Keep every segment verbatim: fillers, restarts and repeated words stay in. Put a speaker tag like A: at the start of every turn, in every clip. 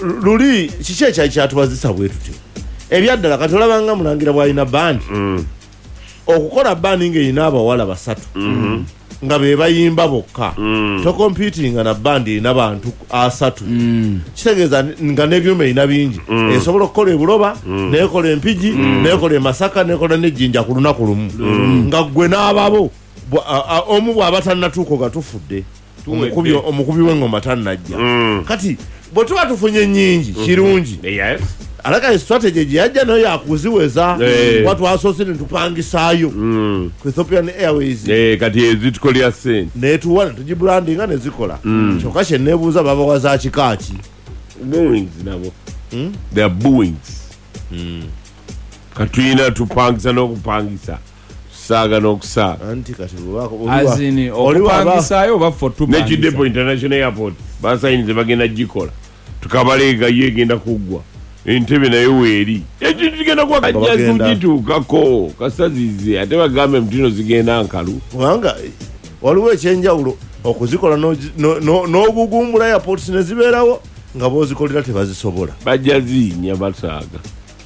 A: luli kiki ekyali kyatubazisa bwe tutyo ebyaddala kati olabanga mulangira bwalina bandi
B: mm.
A: okukola bandi ng'erina abawala basatu
B: mm-hmm.
A: nga be bayimba bokka
B: mm.
A: tocompetinga na bandi erina bantu asatu
C: mm.
A: kitegeeza nga n'ebyuma erina bingi
B: mm.
A: esobola okukola ebuloba
B: mm.
A: nekola empigi mm. nekola emasaka nekola n'ejjinja ku lunaku lumu
B: mm.
A: nga ggwe n'ababo omu bw'aba tannatuuko nga tufudde omukubi w'engoma tannajja
B: mm.
A: kati bwe tuba tufunye nnyingi kirungi
B: yes.
A: alaka strategy gye yajja nayo yakuziweza
B: hey.
A: watu asoose ne tupangisaayo
B: mm.
A: ku Ethiopian Airways
B: hey, kati ezitukolya sente
A: netuwa netugibrandinga nezikola
B: mm.
A: kyokka kye nebuuza babawa za kikaaki
B: Boeings nabo
A: hmm?
B: they are Boeings
A: hmm.
B: katuyina tupangisa n'okupangisa saaga n'okusaaga
A: anti kati
C: azini okupangisayo oba ffe tupangisa
B: nekidepo international airport basayinize bagenda gikola tukabaleega ye egenda kuggwa entebe nayo weeri ekintu kigenda kuba kajja kugituukako kasazize ate bagambe mutino zigenda nkalu
A: kubanga waliwo ekyenjawulo okuzikola n'ogugumbula airports ne zibeerawo nga boozikolera tebazisobola
B: bajja ziinya basaaga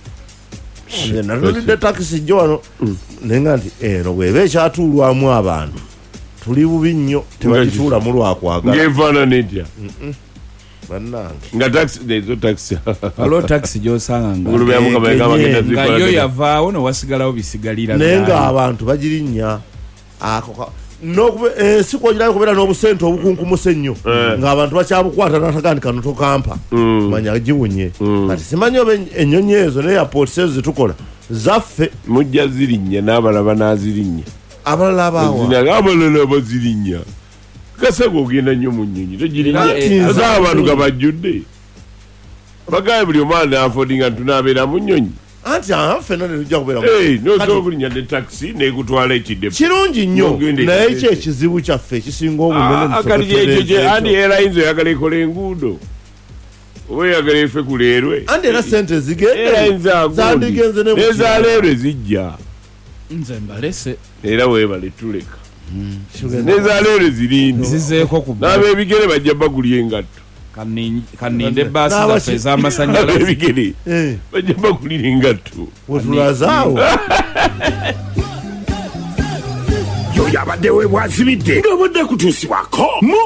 A: natulidde takisi jjo wano nenga nti eno bweba ekyatuulwamu abantu tuli bubi nnyo tebagituulamu lwakwagala
B: ng'efaanana etya
A: bannange
B: nga taxi ezo taxi
C: waliwo taxi gy'osanga nga yo yavaawo newasigalawo bisigalira
A: naye ng'abantu bagirinnya ako ensi kwogirayo kubeera n'obusente obukunkumusa ennyo ng'abantu bakyabukwata n'atagandika notokampa manya giwunye kati simanyi oba ennyonyi ezo ne airports ezo zetukola zaffe
B: mujja zirinnya n'abalaba n'azirinnya
A: abalala abaawa
B: abalala bazirinnya kasego ogenda nnyo mu nnyonyi togirinnya ate abantu nga bajjudde bagaye buli omwana afodinga ntunaabeera mu nnyonyi
A: anti fena netujja kubeera
B: nosobola okulinnya ne takisi nekutwala ekiddepo
A: kirungi nnyo naye ekyo ekizibu kyaffe ekisinga
B: obunene andi airlines oyagala ekola enguudo oba oyagala efe ku leerwe
A: andi era sente zigendezandigenze
B: nezaleerwe zijja
C: nze mbalese
B: era weebale tuleka nezaleerwe zirindi
C: zizeeko ku
B: n'ab'ebigere bajja bagulya engatto
C: kaninde baasi zaffe ez'amasanyalaze
B: ebigere bajja bagulira engatto
A: wetulazaawo
D: yoyo abadde weebwazibidde ng'obadde kutuusibwako